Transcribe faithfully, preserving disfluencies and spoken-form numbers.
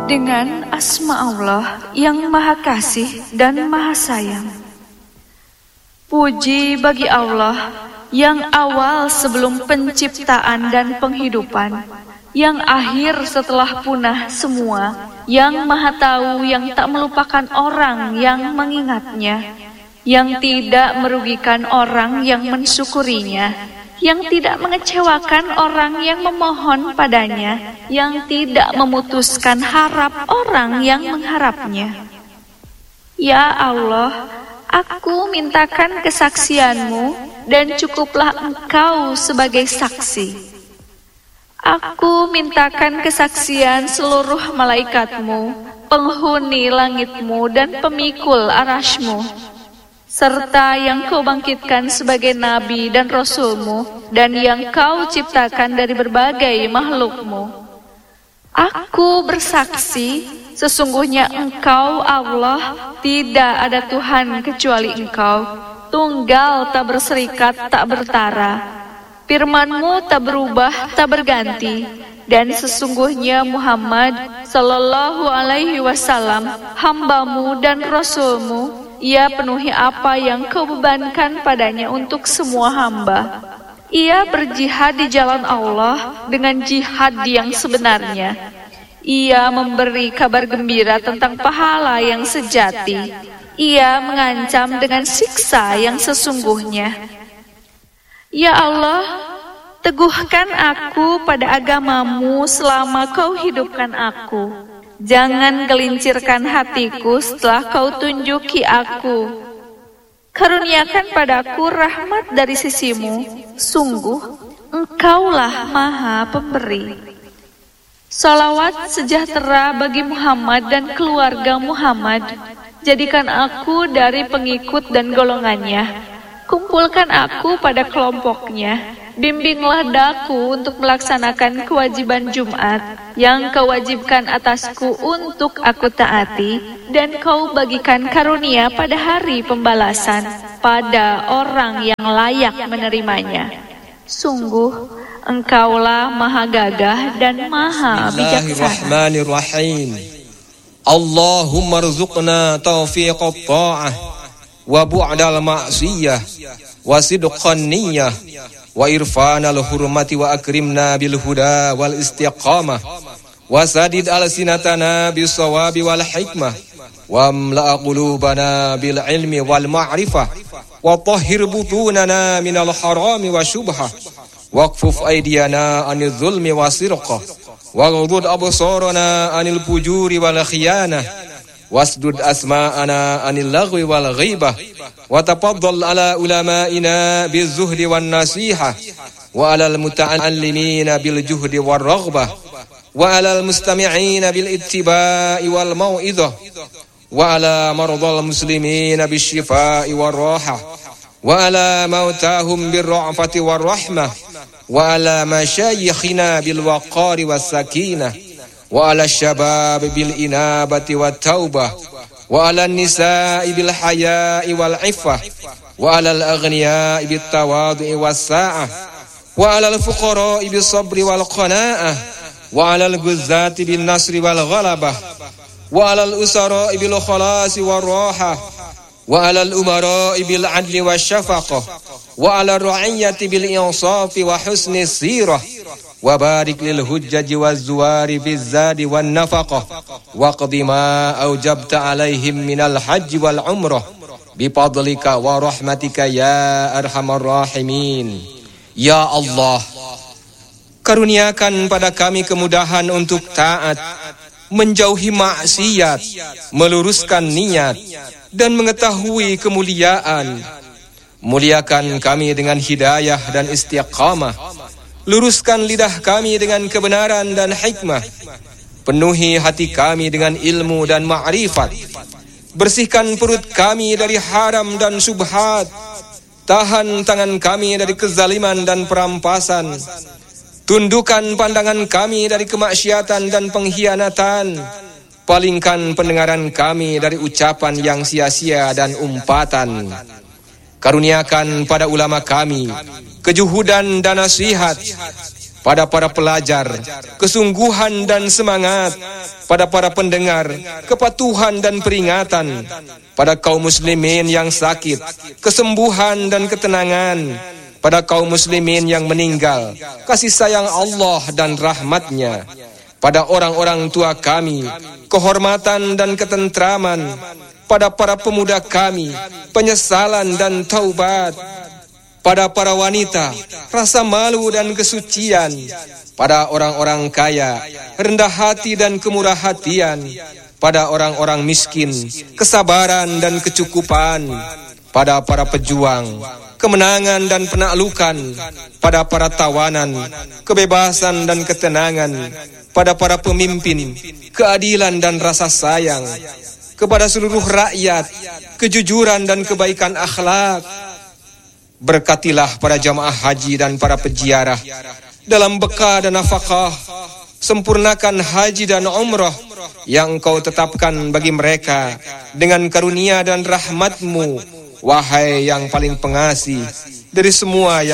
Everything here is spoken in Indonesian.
Dengan asma Allah yang Maha Kasih dan Maha Sayang. Puji bagi Allah yang awal sebelum penciptaan dan penghidupan, yang akhir setelah punah semua, yang Maha Tahu yang tak melupakan orang yang mengingatnya, yang tidak merugikan orang yang mensyukurinya, yang tidak mengecewakan orang yang memohon padanya, yang tidak memutuskan harap orang yang mengharapnya. Ya Allah, aku mintakan kesaksian-Mu dan cukuplah Engkau sebagai saksi. Aku mintakan kesaksian seluruh malaikat-Mu, penghuni langit-Mu dan pemikul arasy-Mu, serta yang Kau bangkitkan sebagai nabi dan rasul-Mu, dan yang Kau ciptakan dari berbagai makhluk-Mu. Aku bersaksi, sesungguhnya Engkau Allah, tidak ada Tuhan kecuali Engkau, tunggal tak berserikat tak bertara. Firman-Mu tak berubah tak berganti, dan sesungguhnya Muhammad sallallahu alaihi wasallam hamba-Mu dan rasul-Mu. Ia penuhi apa yang Kau bebankan padanya untuk semua hamba. Ia berjihad di jalan Allah dengan jihad yang sebenarnya. Ia memberi kabar gembira tentang pahala yang sejati. Ia mengancam dengan siksa yang sesungguhnya. Ya Allah, teguhkan aku pada agama-Mu selama Kau hidupkan aku. Jangan gelincirkan hatiku setelah Kau tunjuki aku. Karuniakan padaku rahmat dari sisi-Mu. Sungguh, Engkaulah Maha Pemberi. Salawat sejahtera bagi Muhammad dan keluarga Muhammad. Jadikan aku dari pengikut dan golongannya. Kumpulkan aku pada kelompoknya. Bimbinglah daku untuk melaksanakan kewajiban Jumat yang Kau wajibkan atasku untuk aku taati, dan Kau bagikan karunia pada hari pembalasan pada orang yang layak menerimanya. Sungguh Engkaulah Maha Gagah dan Maha Bijaksana. Bismillahirrahmanirrahim. Allahumma rzuqna taufiqat ta'ah wa bu'dal ma'siyah wa sidqan niyyah wa irfanal hurmati wa akrimna bil huda wal istiqamah wa sadid alsinatana bis sawabi wal hikmah wa amla qulubana bil ilmi wal ma'rifah wa tahhir butunana minal harami wa syubhah waqfuf aydiyana anil zulmi wa sirqah wa ghudud absarana anil fujuri wal khiyanah wasdud asma'ana anil lagwi wal ghibah wa tafaddal ala ulama'ina bizuhdi wan nasihah wa alal muta'allimina bil juhdi war raghbah wa alal mustami'ina bil ittiba'i wal mau'izah wa ala mardal muslimina bis shifa'i war rahah wa ala mautahum bir ra'fati war rahmah wa ala masyayikhina bil waqari was sakinah wa ala syabab bil inabati wat taubah wa ala nisa'i bil haya'i wal iffah wa ala al aghniya'i bit tawadhu'i was sa'ah wa ala al fuqara'i bis sabri wal qana'ah wa ala al guzzati bin nasri wal ghalabah wa ala al usara'i bil khalasi war rahah wa ala al umara'i bil adli wash shafaqah wa ala ar ra'iyyati bil insafi wa husni sirah wa barik lil hujjaji waz zuwari biz zadi wan nafaqah wa qdi ma aujabta alaihim minal hajji wal umrah bi fadlika wa rahmatika ya arhamar rahimin. Ya Allah, karuniakan pada kami kemudahan untuk taat, menjauhi maksiat, meluruskan niat dan mengetahui kemuliaan. Muliakan kami dengan hidayah dan istiqamah. Luruskan lidah kami dengan kebenaran dan hikmah. Penuhi hati kami dengan ilmu dan ma'rifat. Bersihkan perut kami dari haram dan syubhat. Tahan tangan kami dari kezaliman dan perampasan. Tundukkan pandangan kami dari kemaksiatan dan pengkhianatan. Palingkan pendengaran kami dari ucapan yang sia-sia dan umpatan. Karuniakan pada ulama kami kejuhudan dan nasihat. pada para pelajar, kesungguhan dan semangat, pada para pendengar, kepatuhan dan peringatan, pada kaum muslimin yang sakit, kesembuhan dan ketenangan, pada kaum muslimin yang meninggal, kasih sayang Allah dan rahmatnya, pada orang-orang tua kami, kehormatan dan ketentraman, pada para pemuda kami, penyesalan dan taubat, pada para wanita, rasa malu dan kesucian, pada orang-orang kaya, rendah hati dan kemurah hatian, pada orang-orang miskin, kesabaran dan kecukupan, pada para pejuang, kemenangan dan penaklukan, pada para tawanan, kebebasan dan ketenangan, pada para pemimpin, keadilan dan rasa sayang, kepada seluruh rakyat, kejujuran dan kebaikan akhlak. Berkatilah para jamaah haji dan para peziarah dalam bekah dan nafkah. Sempurnakan haji dan umrah yang Engkau tetapkan bagi mereka dengan karunia dan rahmat-Mu, wahai yang paling pengasih dari semua yang